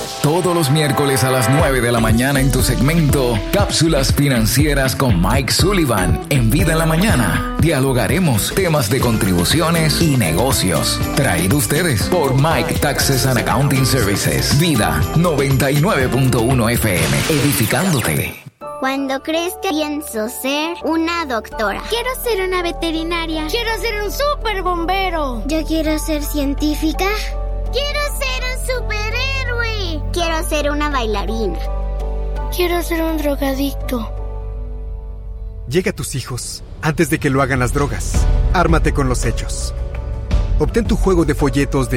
Todos los miércoles a las 9 de la mañana en tu segmento Cápsulas Financieras con Mike Sullivan. En Vida en la Mañana dialogaremos temas de contribuciones y negocios. Traído ustedes por Mike Taxes and Accounting Services. Vida 99.1 FM. Edificándote. Cuando crezca pienso ser una doctora. Quiero ser una veterinaria. Quiero ser un super bombero. Yo quiero ser científica. Quiero ser un superhéroe. Quiero ser una bailarina. Quiero ser un drogadicto. Llega a tus hijos antes de que lo hagan las drogas. Ármate con los hechos. Obtén tu juego de folletos de